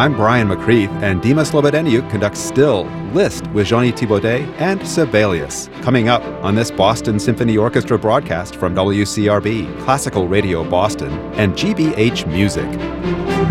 I'm Brian McCreath, and Dima Slobodeniuk conducts Still, Liszt with Jeannie Thibaudet, and Sibelius. Coming up on this Boston Symphony Orchestra broadcast from WCRB, Classical Radio Boston, and GBH Music.